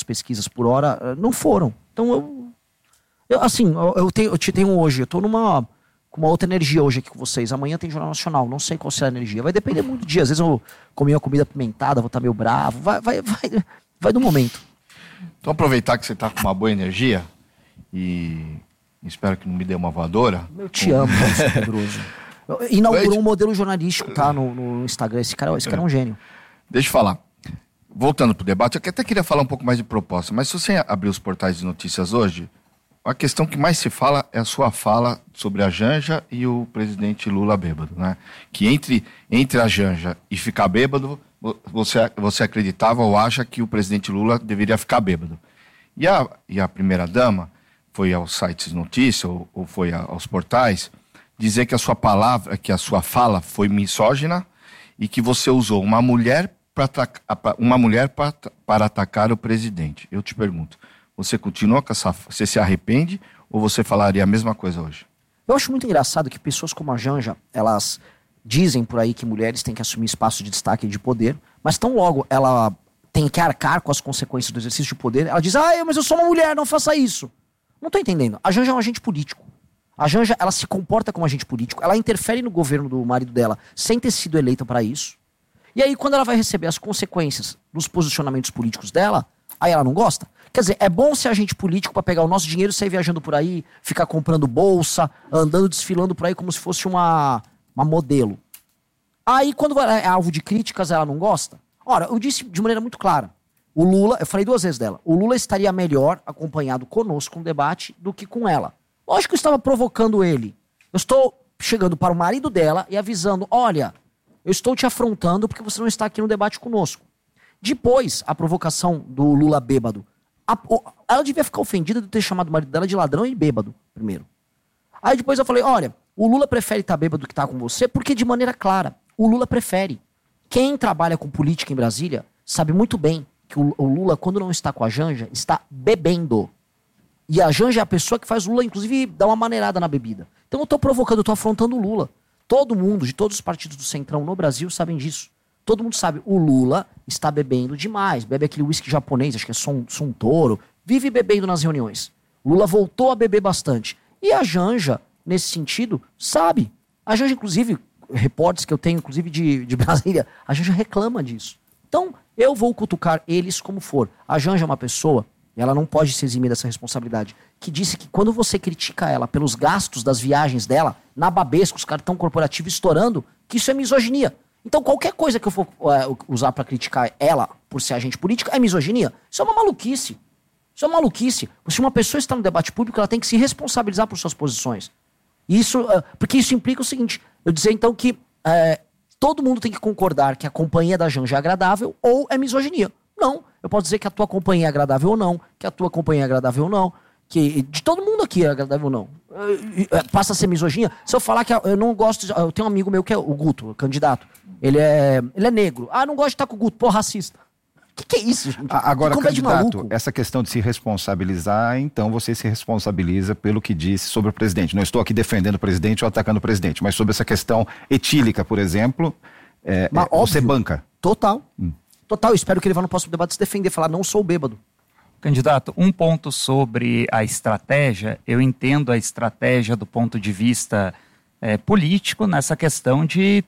pesquisas por hora, não foram. Então eu te tenho hoje, eu tô com uma outra energia hoje aqui com vocês. Amanhã tem Jornal Nacional, não sei qual será a energia. Vai depender muito do dia. Às vezes eu comi uma comida apimentada, vou estar meio bravo. Vai do momento. Então aproveitar que você tá com uma boa energia e espero que não me dê uma voadora. Eu te amo, Maurício Pedroso. Inaugurou um modelo jornalístico, tá? No Instagram. Esse cara é um gênio. Deixa eu falar. Voltando pro debate, eu até queria falar um pouco mais de proposta, mas se você abrir os portais de notícias hoje, a questão que mais se fala é a sua fala sobre a Janja e o presidente Lula bêbado, né? Que entre a Janja e ficar bêbado, você acreditava ou acha que o presidente Lula deveria ficar bêbado. E a primeira-dama foi aos sites de notícia ou foi aos portais dizer que a sua fala foi misógina e que você usou uma mulher para atacar o presidente. Eu te pergunto, você continua com você se arrepende ou você falaria a mesma coisa hoje? Eu acho muito engraçado que pessoas como a Janja, elas dizem por aí que mulheres têm que assumir espaço de destaque e de poder, mas tão logo ela tem que arcar com as consequências do exercício de poder, ela diz, mas eu sou uma mulher, não faça isso. Não tô entendendo. A Janja é um agente político. A Janja, ela se comporta como agente político, ela interfere no governo do marido dela sem ter sido eleita para isso. E aí, quando ela vai receber as consequências dos posicionamentos políticos dela, aí ela não gosta. Quer dizer, é bom ser agente político para pegar o nosso dinheiro e sair viajando por aí, ficar comprando bolsa, andando, desfilando por aí como se fosse uma modelo. Aí, quando é alvo de críticas, ela não gosta. Ora, eu disse de maneira muito clara. O Lula, eu falei 2 vezes dela, o Lula estaria melhor acompanhado conosco no debate do que com ela. Lógico que eu estava provocando ele. Eu estou chegando para o marido dela e avisando, olha, eu estou te afrontando porque você não está aqui no debate conosco. Depois, a provocação do Lula bêbado. Ela devia ficar ofendida de ter chamado o marido dela de ladrão e bêbado, primeiro. Aí depois eu falei, olha, o Lula prefere estar bêbado do que estar com você porque de maneira clara, o Lula prefere. Quem trabalha com política em Brasília sabe muito bem que o Lula, quando não está com a Janja, está bebendo. E a Janja é a pessoa que faz o Lula, inclusive, dar uma maneirada na bebida. Então eu tô provocando, eu tô afrontando o Lula. Todo mundo, de todos os partidos do Centrão no Brasil, sabem disso. Todo mundo sabe, o Lula está bebendo demais. Bebe aquele uísque japonês, acho que é Suntory. Vive bebendo nas reuniões. O Lula voltou a beber bastante. E a Janja, nesse sentido, sabe. A Janja, inclusive, repórteres que eu tenho, inclusive de Brasília, a Janja reclama disso. Então, eu vou cutucar eles como for. A Janja é uma pessoa, e ela não pode se eximir dessa responsabilidade, que disse que quando você critica ela pelos gastos das viagens dela, na Babesco, os cartão corporativo estourando, que isso é misoginia. Então qualquer coisa que eu for usar pra criticar ela por ser agente política é misoginia. Isso é uma maluquice. Isso é uma maluquice. Se uma pessoa está no debate público, ela tem que se responsabilizar por suas posições. Isso, porque isso implica o seguinte, eu dizer então que todo mundo tem que concordar que a companhia da Janja é agradável ou é misoginia. Não, eu posso dizer que a tua companhia é agradável ou não, que a tua companhia é agradável ou não, que de todo mundo aqui é agradável ou não. Passa a ser misoginia. Se eu falar que eu não gosto, eu tenho um amigo meu que é o Guto, o candidato, ele é negro. Não gosto de estar com o Guto, pô, racista. Que é isso, gente? Agora, candidato, essa questão de se responsabilizar, então você se responsabiliza pelo que disse sobre o presidente. Não estou aqui defendendo o presidente ou atacando o presidente, mas sobre essa questão etílica, por exemplo, você banca. Total. Total, eu espero que ele vá no próximo debate se defender, falar, não sou bêbado. Candidato, um ponto sobre a estratégia, eu entendo a estratégia do ponto de vista político nessa questão de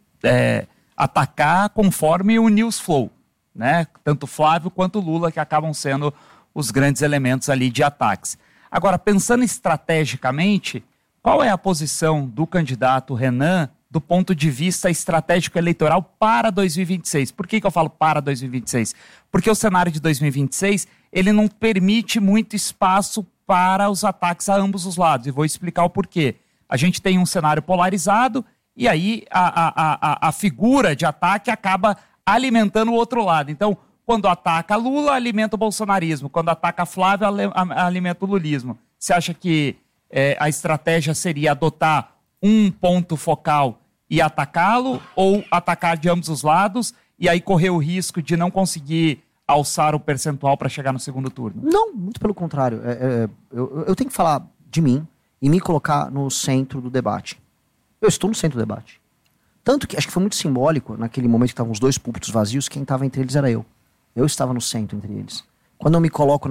atacar conforme o news flow, né? Tanto Flávio quanto Lula, que acabam sendo os grandes elementos ali de ataques. Agora, pensando estrategicamente, qual é a posição do candidato Renan do ponto de vista estratégico eleitoral para 2026. Por que eu falo para 2026? Porque o cenário de 2026, ele não permite muito espaço para os ataques a ambos os lados. E vou explicar o porquê. A gente tem um cenário polarizado e aí a figura de ataque acaba alimentando o outro lado. Então, quando ataca Lula, alimenta o bolsonarismo. Quando ataca Flávio, alimenta o lulismo. Você acha que a estratégia seria adotar um ponto focal e atacá-lo, ou atacar de ambos os lados e aí correr o risco de não conseguir alçar o percentual para chegar no segundo turno? Não, muito pelo contrário. Eu tenho que falar de mim e me colocar no centro do debate. Eu estou no centro do debate. Tanto que acho que foi muito simbólico, naquele momento que estavam os dois púlpitos vazios, quem estava entre eles era eu. Eu estava no centro entre eles. Quando eu me coloco